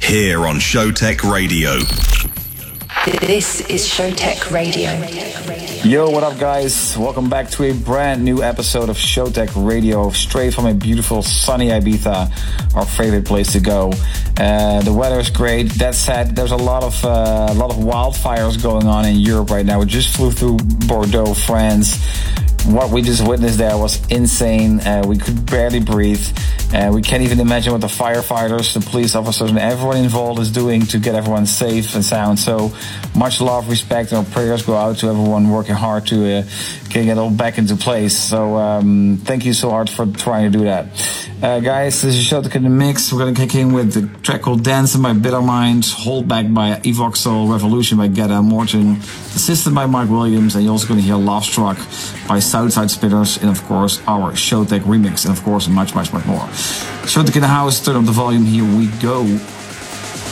here on Showtek Radio. This is Showtek Radio. Yo, what up, guys? Welcome back to a brand new episode of Showtek Radio, straight from a beautiful sunny Ibiza, our favorite place to go. The weather is great. That said, there's a lot of wildfires going on in Europe right now. We just flew through Bordeaux, France. What we just witnessed there was insane. We could barely breathe. We can't even imagine what the firefighters, the police officers, and everyone involved is doing to get everyone safe and sound. So much love, respect, and our prayers go out to everyone working hard to get it all back into place. So thank you so hard for trying to do that. Guys, this is Showtek in the Mix. We're going to kick in with the track called Dancing by Bitter Mind, Hold Back by Evoxel, Revolution by Gedda Morton, The System by Mark Williams, and you're also going to hear Love Struck by Southside Spitters, and of course our Showtek remix, and of course much, much, much more. Showtek in the house, turn up the volume, here we go.